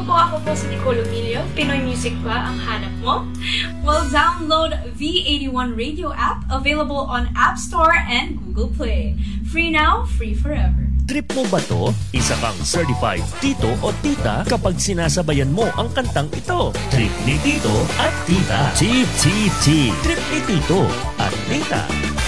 po, ako po si Nicole Emilio. Pinoy Music ba ang hanap mo? Well, download V81 Radio app, available on App Store and Google Play. Free now, free forever. Trip mo ba to? Isa kang certified tito o tita kapag sinasabayan mo ang kantang ito. Trip ni tito at tita. Chip, chip, chip. Trip ni tito at tita.